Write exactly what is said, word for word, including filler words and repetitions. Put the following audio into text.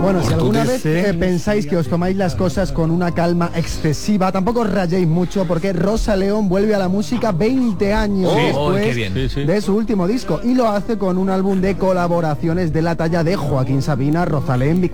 Bueno, si alguna vez eh, pensáis que os tomáis las cosas con una calma excesiva, tampoco os rayéis mucho, porque Rosa León vuelve a la música veinte años Oh, después qué bien. de Sí, sí. su último disco, y lo hace con un álbum de colaboraciones de la talla de Joaquín Sabina, Rosalén,